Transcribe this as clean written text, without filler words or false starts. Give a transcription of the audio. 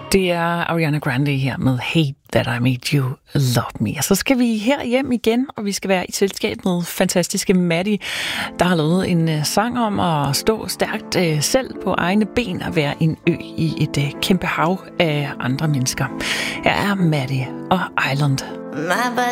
Det er Ariana Grande her med Hate That I Made You Love Me. Og så skal vi her hjem igen, og vi skal være i selskab med fantastiske Maddie, der har lavet en sang om at stå stærkt selv på egne ben og være en ø i et kæmpe hav af andre mennesker. Her er Maddie og Island.